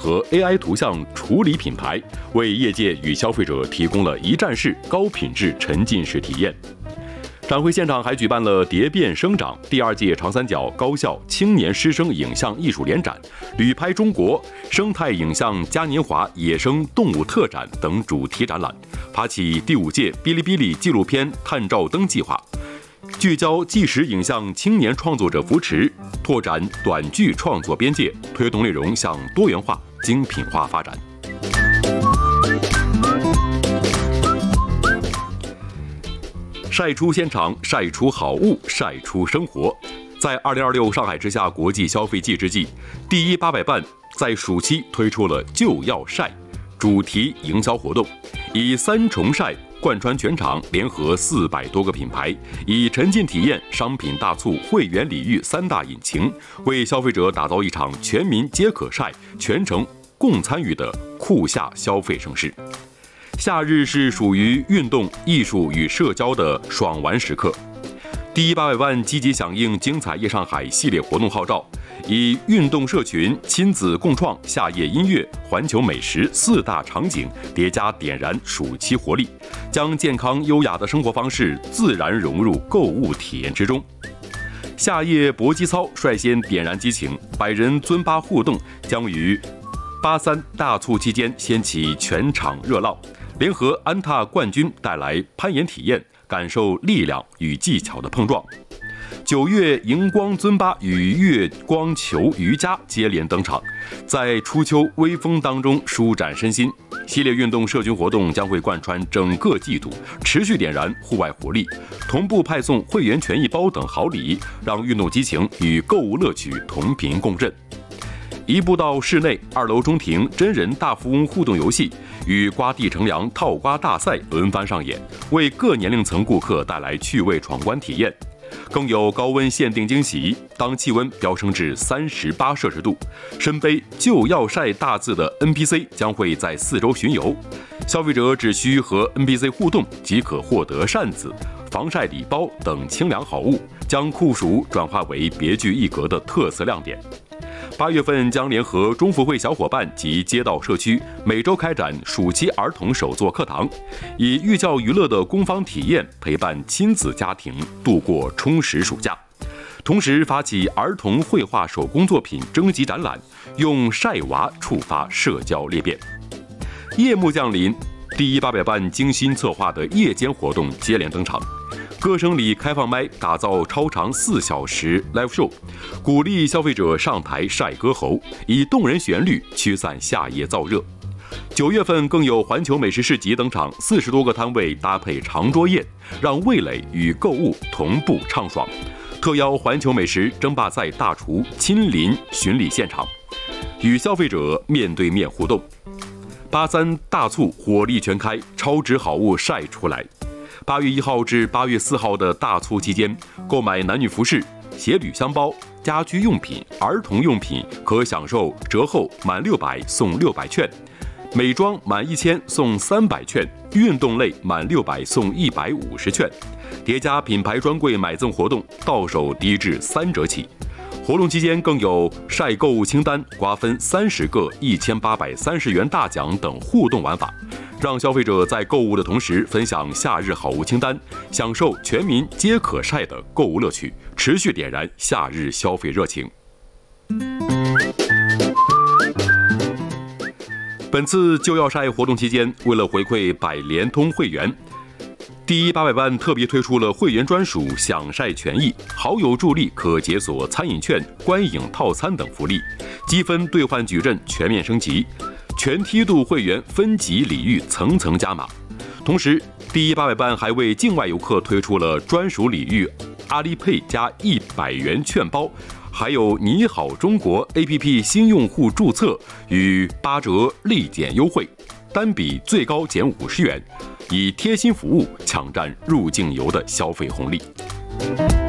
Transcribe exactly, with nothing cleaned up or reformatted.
和 A I 图像处理品牌，为业界与消费者提供了一站式高品质沉浸式体验。展会现场还举办了蝶变生长第二届长三角高校青年师生影像艺术联展、旅拍中国、生态影像嘉年华野生动物特展等主题展览，发起第五届哔哩哔哩纪录片探照灯计划，聚焦纪实影像青年创作者扶持，拓展短剧创作边界，推动内容向多元化、精品化发展。晒出现场，晒出好物，晒出生活。在二零二六上海之夏国际消费季之际，第一八百办在暑期推出了就要晒主题营销活动，以三重晒贯穿全场，联合四百多个品牌，以沉浸体验、商品大促、会员礼遇三大引擎，为消费者打造一场全民皆可晒、全程共参与的酷夏消费盛事。夏日是属于运动、艺术与社交的爽玩时刻。第一八百万积极响应精彩夜上海系列活动号召，以运动社群、亲子共创、夏夜音乐、环球美食四大场景叠加点燃暑期活力，将健康优雅的生活方式自然融入购物体验之中。夏夜搏击操率先点燃激情，百人尊巴互动将于八三大促期间掀起全场热闹。联合安踏冠军带来攀岩体验，感受力量与技巧的碰撞。九月荧光尊巴与月光球瑜伽接连登场，在初秋微风当中舒展身心。系列运动社群活动将会贯穿整个季度，持续点燃户外活力，同步派送会员权益包等好礼，让运动激情与购物乐趣同频共振。一步到室内，二楼中庭真人大富翁互动游戏与瓜地乘凉套瓜大赛轮番上演，为各年龄层顾客带来趣味闯关体验。更有高温限定惊喜，当气温飙升至三十八摄氏度，身背就要晒大字的 N P C 将会在四周巡游，消费者只需和 N P C 互动即可获得扇子、防晒礼包等清凉好物，将酷暑转化为别具一格的特色亮点。八月份将联合中福会小伙伴及街道社区，每周开展暑期儿童手作课堂，以寓教于乐的工坊体验陪伴亲子家庭度过充实暑假。同时发起儿童绘画手工作品征集展览，用晒娃触发社交裂变。夜幕降临，第一八百办精心策划的夜间活动接连登场。歌声里开放麦打造超长四小时 live show， 鼓励消费者上台晒歌喉，以动人旋律驱散夏夜燥热。九月份更有环球美食市集登场，四十多个摊位搭配长桌宴，让味蕾与购物同步畅爽。特邀环球美食争霸赛大厨亲临巡礼现场，与消费者面对面互动。八三大促火力全开，超值好物晒出来。八月一号至八月四号的大促期间，购买男女服饰、鞋履箱包、家居用品、儿童用品可享受折后满六百送六百券，美妆满一千送三百券，运动类满六百送一百五十券，叠加品牌专柜买赠活动，到手低至三折起。活动期间更有晒购物清单、瓜分三十个一千八百三十元大奖等互动玩法，让消费者在购物的同时分享夏日好物清单，享受全民皆可晒的购物乐趣，持续点燃夏日消费热情。本次就要晒活动期间，为了回馈百联通会员，第一八百办特别推出了会员专属享晒权益，好友助力可解锁餐饮券、观影套餐等福利，积分兑换矩阵全面升级，全梯度会员分级礼遇层层加码。同时，第一八百办还为境外游客推出了专属礼遇阿里配加一百元券包，还有你好中国 A P P 新用户注册与八折立减优惠，单笔最高减五十元，以贴心服务抢占入境游的消费红利。